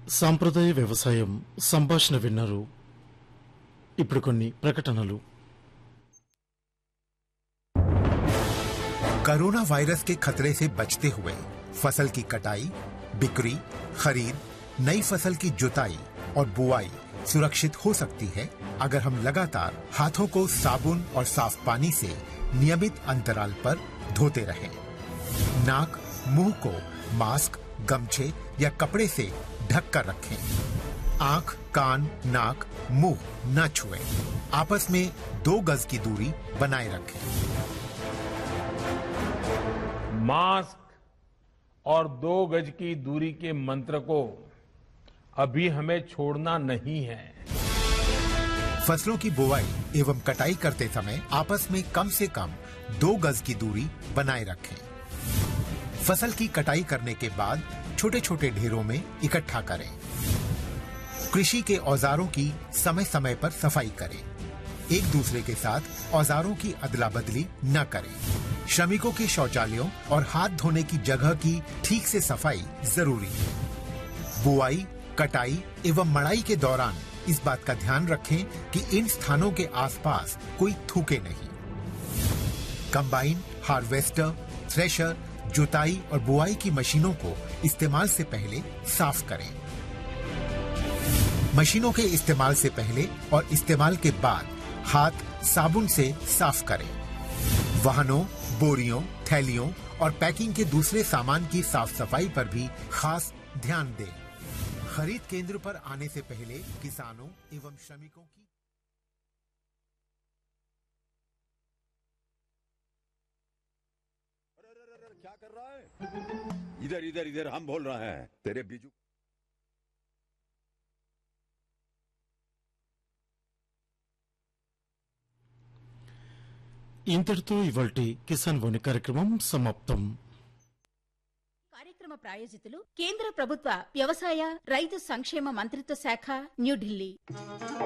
సాంప్రదాయ వ్యవసాయం సంభాషణ విన్నారు. ఇప్పుడు కొన్ని ప్రకటనలు. कोरोना वायरस के खतरे से बचते हुए फसल की कटाई, बिक्री, खरीद, नई फसल की जुताई और बुआई सुरक्षित हो सकती है अगर हम लगातार हाथों को साबुन और साफ पानी से नियमित अंतराल पर धोते रहें। नाक, मुंह को मास्क, गमछे या कपड़े से ढक कर रखें। आंख, कान, नाक, मुंह न छुएं। आपस में 2 गज की दूरी बनाए रखें। मास्क और 2 गज की दूरी के मंत्र को अभी हमें छोड़ना नहीं है। फसलों की बुवाई एवं कटाई करते समय आपस में कम से कम 2 गज की दूरी बनाए रखें। फसल की कटाई करने के बाद छोटे छोटे ढेरों में इकट्ठा करें। कृषि के औजारों की समय समय पर सफाई करें। एक दूसरे के साथ औजारों की अदला बदली न करें। श्रमिकों के शौचालयों और हाथ धोने की जगह की ठीक से सफाई जरूरी है। बुआई, कटाई एवं मड़ाई के दौरान इस बात का ध्यान रखें कि इन स्थानों के आसपास कोई थूके नहीं। कंबाइन, हार्वेस्टर, थ्रेशर, जुताई और बुआई की मशीनों को इस्तेमाल से पहले साफ करें। मशीनों के इस्तेमाल से पहले और इस्तेमाल के बाद हाथ साबुन से साफ करें। वाहनों, बोरियों, थैलियों और पैकिंग के दूसरे सामान की साफ सफाई पर भी खास ध्यान दें। खरीद केंद्र पर आने से पहले किसानों एवं श्रमिकों की क्या कर रहा है? इधर इधर इधर हम बोल रहे हैं तेरे बीजू। ఇంతటితో ఇవాల్టి కిసాన్ వాణి కార్యక్రమం సమాప్తం. కార్యక్రమ ప్రాయోజితులు కేంద్ర ప్రభుత్వ వ్యవసాయ రైతు సంక్షేమ మంత్రిత్వ శాఖ, న్యూఢిల్లీ.